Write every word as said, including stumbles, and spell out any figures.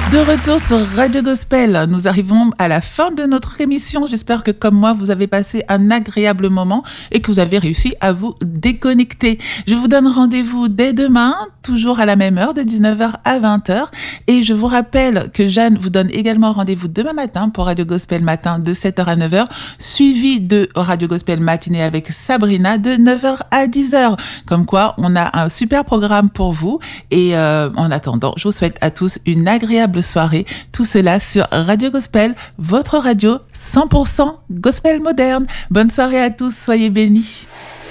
De retour sur Radio Gospel, nous arrivons à la fin de notre émission. J'espère que comme moi, vous avez passé un agréable moment et que vous avez réussi à vous déconnecter. Je vous donne rendez-vous dès demain, toujours à la même heure, de dix-neuf heures à vingt heures. Et je vous rappelle que Jeanne vous donne également rendez-vous demain matin pour Radio Gospel Matin de sept heures à neuf heures, suivi de Radio Gospel Matinée avec Sabrina de neuf heures à dix heures. Comme quoi, on a un super programme pour vous. Et euh, en attendant, je vous souhaite à tous une agréable soirée. Tout cela sur Radio Gospel, votre radio cent pour cent gospel moderne. Bonne soirée à tous, soyez bénis.